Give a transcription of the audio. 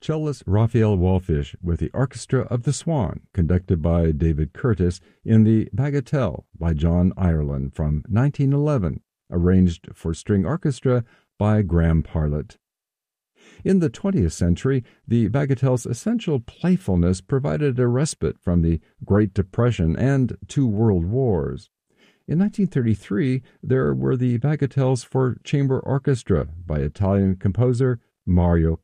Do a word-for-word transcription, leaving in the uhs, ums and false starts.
cellist Raphael Wallfisch with the Orchestra of the Swan, conducted by David Curtis, in the Bagatelle by John Ireland from nineteen eleven, arranged for string orchestra by Graham Parlett. In the twentieth century, the Bagatelle's essential playfulness provided a respite from the Great Depression and two world wars. In nineteen thirty-three, there were the Bagatelles for chamber orchestra by Italian composer Mario